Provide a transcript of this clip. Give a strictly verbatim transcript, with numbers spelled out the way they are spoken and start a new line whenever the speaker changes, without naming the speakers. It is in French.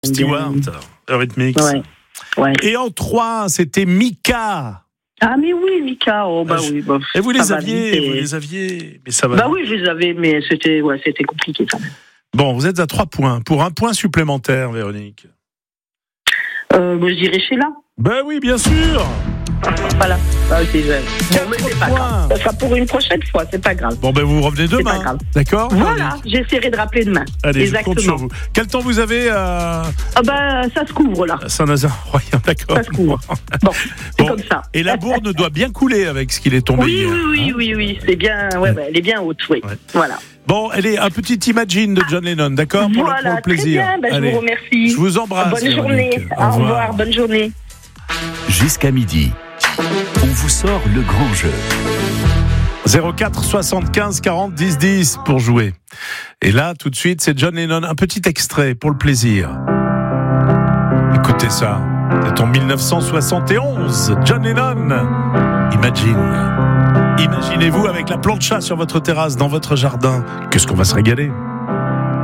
Stewart, Eurythmics.
Ouais. Ouais.
Et en trois, c'était Mika.
Ah mais oui, Mika, oh bah
Je...
oui. Bah,
et vous les
ça va
aviez,
vite et...
vous les aviez, mais ça va.
Bah oui, je les avais, mais c'était, ouais, c'était compliqué quand même.
Bon, vous êtes à trois points. Pour un point supplémentaire, Véronique.
Euh, bah, je dirais Sheila.
Ben oui, bien sûr.
Voilà. Ah, ok, je...
Quatre
bon, mais c'est pas
points.
grave. Ça sera pour une prochaine fois, c'est pas grave.
Bon ben vous revenez
C'est
demain.
pas grave.
D'accord.
Voilà, j'essaierai de rappeler demain.
Allez,
exactement.
je compte sur vous. Quel temps vous avez à,
Ah bah ça se couvre là.
à Saint-Nazaire-Royan, d'accord.
Ça se couvre. Bon, c'est
Bon.
comme ça.
Et la bourne doit bien couler avec ce qu'il est tombé
Oui,
hier.
oui, oui,
hein.
oui, oui, c'est bien. Ouais, bah, elle est bien haute, oui.
Ouais.
Voilà.
Bon, allez, un petit Imagine de John Lennon, d'accord, pour, le-
Voilà,
pour le plaisir.
très bien. Bah, je
Allez.
vous remercie.
Je vous embrasse.
Bonne journée.
Véronique.
Au revoir. Bonne journée.
Jusqu'à midi, on vous sort le grand jeu.
zéro quatre soixante-quinze quarante dix dix pour jouer. Et là, tout de suite, c'est John Lennon. Un petit extrait pour le plaisir. Écoutez ça. C'est en dix-neuf cent soixante et onze. John Lennon. Imagine. Imaginez-vous avec la plancha sur votre terrasse, dans votre jardin. Qu'est-ce qu'on va se régaler.